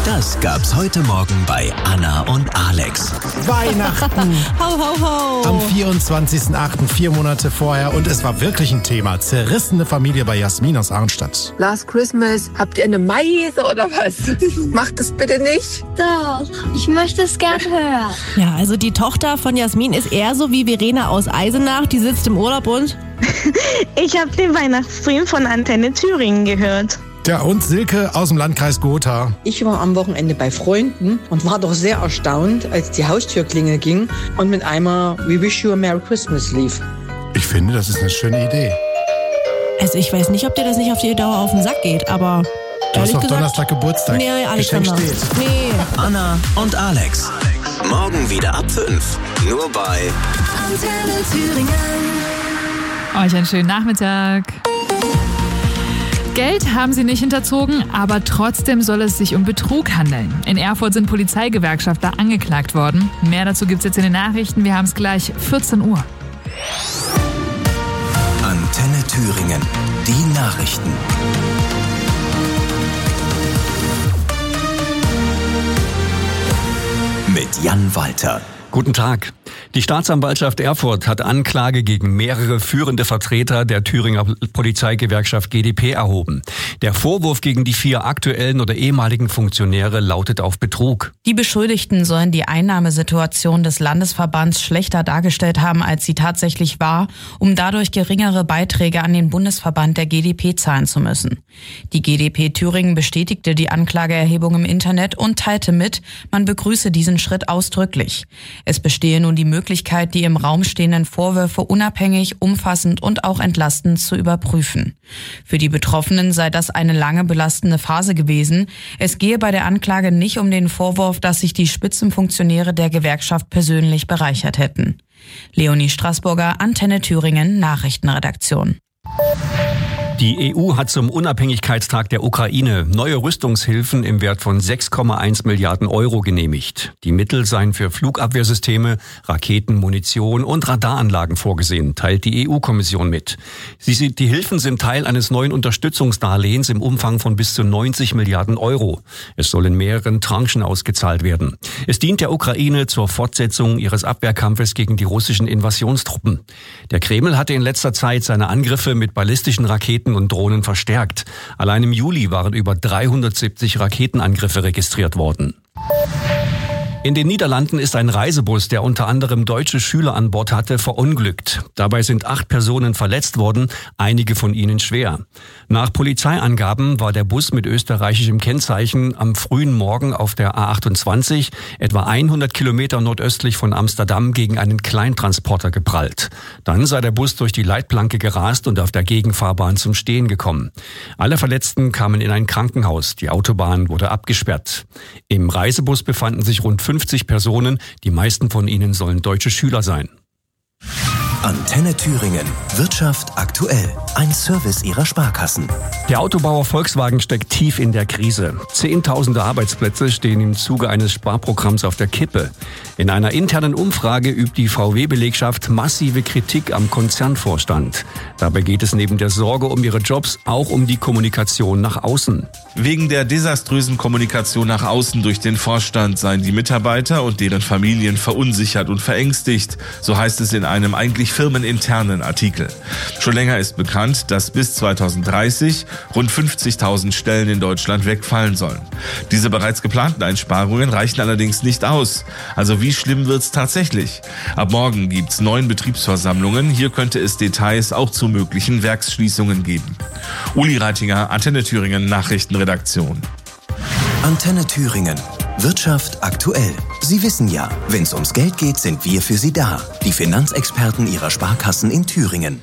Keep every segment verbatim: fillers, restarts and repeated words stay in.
Das gab's heute Morgen bei Anna und Alex. Weihnachten. Ho, ho, ho. Am vierundzwanzigsten achten, vier Monate vorher. Und es war wirklich ein Thema. Zerrissene Familie bei Jasmin aus Arnstadt. Last Christmas, habt ihr eine Meise oder was? Macht das bitte nicht. Doch, ich möchte es gern hören. Ja, also die Tochter von Jasmin ist eher so wie Verena aus Eisenach. Die sitzt im Urlaub und... Ich habe den Weihnachtsstream von Antenne Thüringen gehört. Ja, und Silke aus dem Landkreis Gotha. Ich war am Wochenende bei Freunden und war doch sehr erstaunt, als die Haustürklingel ging und mit einmal We Wish You a Merry Christmas lief. Ich finde, das ist eine schöne Idee. Also ich weiß nicht, ob dir das nicht auf die Dauer auf den Sack geht, aber... Du hast doch gesagt, Donnerstag Geburtstag. Nee, Geschenk Alexander. steht. Nee. Anna und Alex. Morgen wieder ab fünf. Nur bei Antenne Thüringen. Euch einen schönen Nachmittag. Geld haben sie nicht hinterzogen, aber trotzdem soll es sich um Betrug handeln. In Erfurt sind Polizeigewerkschafter angeklagt worden. Mehr dazu gibt's jetzt in den Nachrichten. Wir haben es gleich, vierzehn Uhr. Antenne Thüringen. Die Nachrichten. Mit Jan Walter. Guten Tag. Die Staatsanwaltschaft Erfurt hat Anklage gegen mehrere führende Vertreter der Thüringer Polizeigewerkschaft G d P erhoben. Der Vorwurf gegen die vier aktuellen oder ehemaligen Funktionäre lautet auf Betrug. Die Beschuldigten sollen die Einnahmesituation des Landesverbands schlechter dargestellt haben, als sie tatsächlich war, um dadurch geringere Beiträge an den Bundesverband der G d P zahlen zu müssen. Die G d P Thüringen bestätigte die Anklageerhebung im Internet und teilte mit, man begrüße diesen Schritt ausdrücklich. Es bestehe nun die Möglichkeit, die im Raum stehenden Vorwürfe unabhängig, umfassend und auch entlastend zu überprüfen. Für die Betroffenen sei das eine lange belastende Phase gewesen. Es gehe bei der Anklage nicht um den Vorwurf, dass sich die Spitzenfunktionäre der Gewerkschaft persönlich bereichert hätten. Leonie Straßburger, Antenne Thüringen, Nachrichtenredaktion. Die E U hat zum Unabhängigkeitstag der Ukraine neue Rüstungshilfen im Wert von sechs Komma eins Milliarden Euro genehmigt. Die Mittel seien für Flugabwehrsysteme, Raketen, Munition und Radaranlagen vorgesehen, teilt die E U-Kommission mit. Sie, die Hilfen sind Teil eines neuen Unterstützungsdarlehens im Umfang von bis zu neunzig Milliarden Euro. Es soll in mehreren Tranchen ausgezahlt werden. Es dient der Ukraine zur Fortsetzung ihres Abwehrkampfes gegen die russischen Invasionstruppen. Der Kreml hatte in letzter Zeit seine Angriffe mit ballistischen Raketen und Drohnen verstärkt. Allein im Juli waren über dreihundertsiebzig Raketenangriffe registriert worden. In den Niederlanden ist ein Reisebus, der unter anderem deutsche Schüler an Bord hatte, verunglückt. Dabei sind acht Personen verletzt worden, einige von ihnen schwer. Nach Polizeiangaben war der Bus mit österreichischem Kennzeichen am frühen Morgen auf der A achtundzwanzig, etwa hundert Kilometer nordöstlich von Amsterdam, gegen einen Kleintransporter geprallt. Dann sei der Bus durch die Leitplanke gerast und auf der Gegenfahrbahn zum Stehen gekommen. Alle Verletzten kamen in ein Krankenhaus. Die Autobahn wurde abgesperrt. Im Reisebus befanden sich rund fünfzig Personen, die meisten von ihnen sollen deutsche Schüler sein. Antenne Thüringen. Wirtschaft aktuell. Ein Service ihrer Sparkassen. Der Autobauer Volkswagen steckt tief in der Krise. Zehntausende Arbeitsplätze stehen im Zuge eines Sparprogramms auf der Kippe. In einer internen Umfrage übt die V W-Belegschaft massive Kritik am Konzernvorstand. Dabei geht es neben der Sorge um ihre Jobs auch um die Kommunikation nach außen. Wegen der desaströsen Kommunikation nach außen durch den Vorstand seien die Mitarbeiter und deren Familien verunsichert und verängstigt. So heißt es in einem eigentlich firmeninternen Artikel. Schon länger ist bekannt, dass bis zweitausenddreißig rund fünfzigtausend Stellen in Deutschland wegfallen sollen. Diese bereits geplanten Einsparungen reichen allerdings nicht aus. Also wie schlimm wird's tatsächlich? Ab morgen gibt's neun Betriebsversammlungen. Hier könnte es Details auch zu möglichen Werksschließungen geben. Uli Reitinger, Antenne Thüringen, Nachrichtenredaktion. Antenne Thüringen. Wirtschaft aktuell. Sie wissen ja, wenn es ums Geld geht, sind wir für Sie da. Die Finanzexperten Ihrer Sparkassen in Thüringen.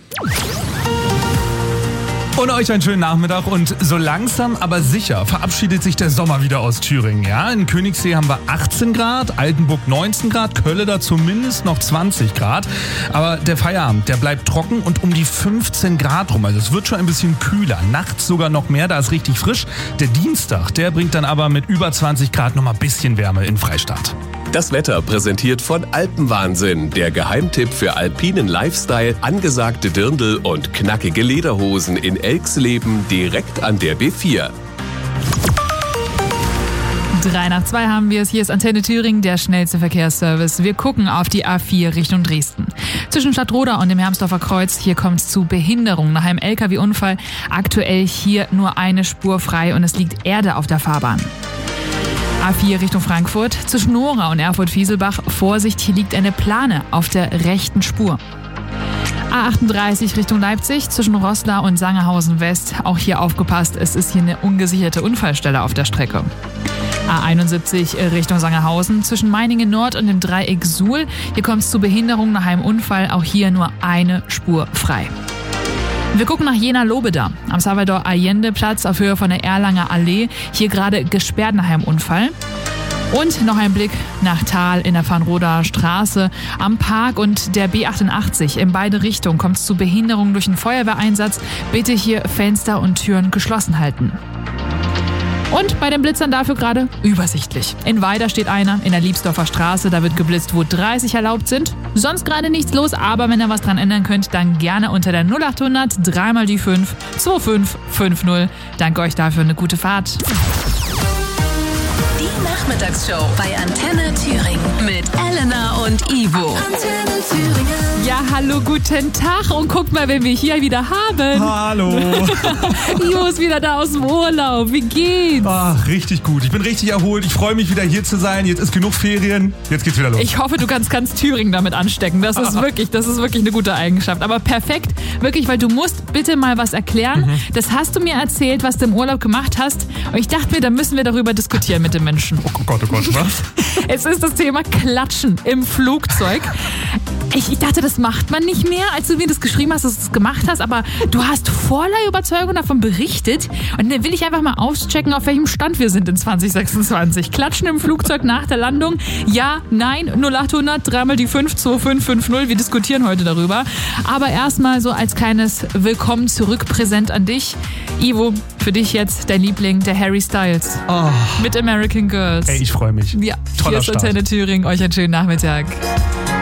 Und euch einen schönen Nachmittag und so langsam, aber sicher verabschiedet sich der Sommer wieder aus Thüringen. Ja, in Königssee haben wir achtzehn Grad, Altenburg neunzehn Grad, Kölle da zumindest noch zwanzig Grad. Aber der Feierabend, der bleibt trocken und um die fünfzehn Grad rum. Also es wird schon ein bisschen kühler, nachts sogar noch mehr, da ist richtig frisch. Der Dienstag, der bringt dann aber mit über zwanzig Grad noch mal ein bisschen Wärme in Freistadt. Das Wetter präsentiert von Alpenwahnsinn, der Geheimtipp für alpinen Lifestyle, angesagte Dirndl und knackige Lederhosen in Elxleben direkt an der B vier. Drei nach zwei haben wir es. Hier ist Antenne Thüringen, der schnellste Verkehrsservice. Wir gucken auf die A vier Richtung Dresden. Zwischen Stadtroda und dem Hermsdorfer Kreuz, hier kommt es zu Behinderung nach einem L K W-Unfall. Aktuell hier nur eine Spur frei und es liegt Erde auf der Fahrbahn. A vier Richtung Frankfurt, zwischen Nora und Erfurt-Fieselbach. Vorsicht, hier liegt eine Plane auf der rechten Spur. A achtunddreißig Richtung Leipzig, zwischen Roßla und Sangerhausen West. Auch hier aufgepasst, es ist hier eine ungesicherte Unfallstelle auf der Strecke. A einundsiebzig Richtung Sangerhausen, zwischen Meiningen Nord und dem Dreieck Suhl. Hier kommt es zu Behinderung nach einem Unfall, auch hier nur eine Spur frei. Wir gucken nach Jena-Lobeda, am Salvador-Allende-Platz auf Höhe von der Erlanger Allee. Hier gerade gesperrt nach einem Unfall. Und noch ein Blick nach Thal in der Vanroda Straße am Park und der B achtundachtzig. In beide Richtungen kommt es zu Behinderungen durch einen Feuerwehreinsatz. Bitte hier Fenster und Türen geschlossen halten. Und bei den Blitzern dafür gerade übersichtlich. In Weida steht einer, in der Liebsdorfer Straße, da wird geblitzt, wo dreißig erlaubt sind. Sonst gerade nichts los, aber wenn ihr was dran ändern könnt, dann gerne unter der null achthundert drei mal die fünf zwei fünf fünf null. Danke euch dafür, eine gute Fahrt. Die Nachmittagsshow bei Antenne Thüringen mit Elena und Ivo. Antenne Thüringen. Ja, hallo, guten Tag und guckt mal, wen wir hier wieder haben. Hallo. Ivo ist wieder da aus dem Urlaub. Wie geht's? Ach, richtig gut. Ich bin richtig erholt. Ich freue mich, wieder hier zu sein. Jetzt ist genug Ferien. Jetzt geht's wieder los. Ich hoffe, du kannst ganz Thüringen damit anstecken. Das ist wirklich, das ist wirklich eine gute Eigenschaft. Aber perfekt, wirklich, weil du musst bitte mal was erklären. Mhm. Das hast du mir erzählt, was du im Urlaub gemacht hast. Und ich dachte mir, da müssen wir darüber diskutieren mit den Menschen. Oh Gott, oh Gott, was? Es ist das Thema Klatschen im Flugzeug. Ich, ich dachte, das macht man nicht mehr, als du mir das geschrieben hast, dass du es gemacht hast, aber du hast voller Überzeugung davon berichtet und dann will ich einfach mal auschecken, auf welchem Stand wir sind in zwanzig sechsundzwanzig. Klatschen im Flugzeug nach der Landung? Ja, nein, null achthundert drei mal die fünf zwei fünf fünf null. Wir diskutieren heute darüber. Aber erstmal so als kleines Willkommen zurück Präsent an dich. Ivo, für dich jetzt dein Liebling, der Harry Styles. Oh. Mit American Girls. Ey, ich freue mich. Ja, toller hier ist Start. Antenne Thüringen. Euch einen schönen Nachmittag.